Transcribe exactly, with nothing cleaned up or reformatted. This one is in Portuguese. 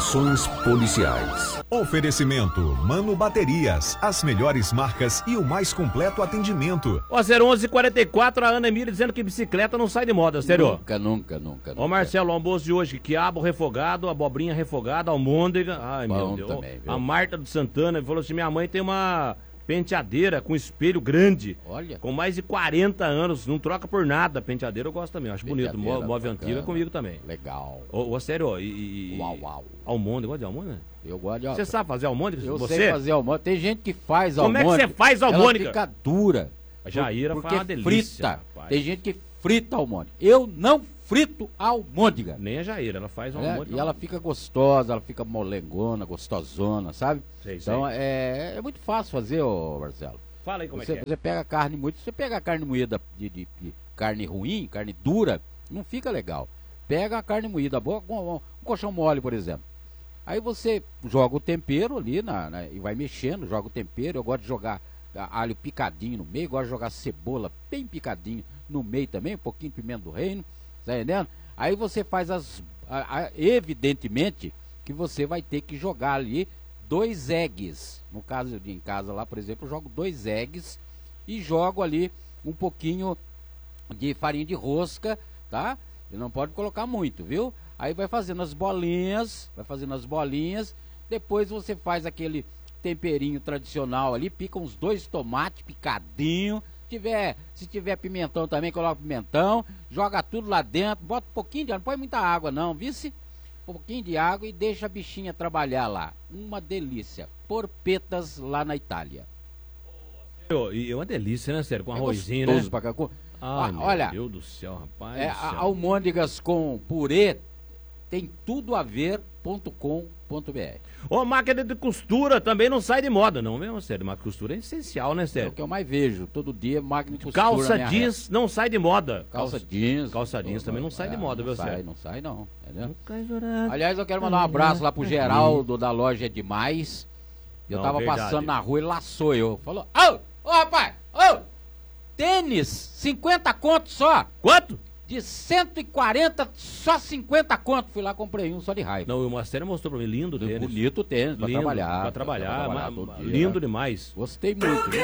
Informações policiais. Oferecimento Mano Baterias, as melhores marcas e o mais completo atendimento. Ó, zero onze quarenta e quatro, a Ana Emília dizendo que bicicleta não sai de moda, sério. Nunca, nunca, nunca. Ó, Marcelo, o almoço de hoje, quiabo refogado, abobrinha refogada, almôndega. Ai, Bom meu Deus. também, viu? A Marta do Santana falou assim: minha mãe tem uma penteadeira com espelho grande. Olha. Com mais de quarenta anos, não troca por nada. A penteadeira eu gosto também, acho bonito. Penteadeira Móvel bacana. antigo é comigo também. Legal. Ô, ô, sério, ó, e... e- Uau, uau. Almôndega, gosta de almôndega? Eu gosto de... Você sabe fazer almôndega? Eu você? sei fazer almôndega. Tem gente que faz Como almôndega. é que você faz almôndega? Ela fica dura. A Jaira porque faz uma delícia, frita. rapaz. Tem gente que frita almôndega. Eu não frito almôndega. Nem a Jaira, ela faz É, almôndega. e ela fica gostosa, ela fica molengona, gostosona, sabe? Sei, sei. Então é, é muito fácil fazer, ô Marcelo. Fala aí como Você, é que é. você pega carne moída, você pega a carne moída de, de- de carne ruim, carne dura, não fica legal. Pega a carne moída boa, um, um colchão mole, por exemplo. Aí você joga o tempero ali na, na- e vai mexendo, joga o tempero. Eu gosto de jogar a- alho picadinho no meio, gosto de jogar cebola bem picadinho no meio também, um pouquinho de pimenta do reino, tá entendendo? Aí você faz as... a- a- evidentemente que você vai ter que jogar ali dois eggs. No caso de em casa lá, por exemplo, eu jogo dois eggs e jogo ali um pouquinho de farinha de rosca, tá? E não pode colocar muito, viu? Aí vai fazendo as bolinhas, vai fazendo as bolinhas, depois você faz aquele temperinho tradicional ali, pica uns dois tomates picadinho, tiver, se tiver pimentão também, coloca pimentão, joga tudo lá dentro, bota um pouquinho de água, não põe muita água não, vice? Um pouquinho de água e deixa a bichinha trabalhar lá. Uma delícia. Porpetas lá na Itália. Ô, E é uma delícia, né, sério? Com É arrozinho, gostoso né? pra cá. Com- Ai, Ah, meu olha, Deus do céu, rapaz. é, do a- céu. almôndegas com purê tem tudo a ver ponto com ponto br. Ô, máquina de costura também não sai de moda, não, mesmo, sério. Máquina de costura é essencial, né, É o sério? que eu mais vejo. Todo dia máquina de costura. Calça na minha jeans não sai de moda. reta. Calça jeans. Calça jeans também não sai de moda, não viu, sai, Sérgio? não sai não. Entendeu? Nunca jurado. Aliás, eu quero mandar um abraço lá pro Geraldo da loja Demais. Eu Não, tava verdade. passando na rua e laçou eu. Falou: Ô, ô rapaz, ô, tênis, cinquenta conto só. Quanto? De cento e quarenta, só cinquenta conto. Fui lá, comprei um só de raiva. Não, o Marcelo mostrou pra mim, lindo o tênis. Bonito tênis, pra Lindo, trabalhar. Pra trabalhar, pra ma- todo ma- dia. lindo demais. Gostei muito, viu?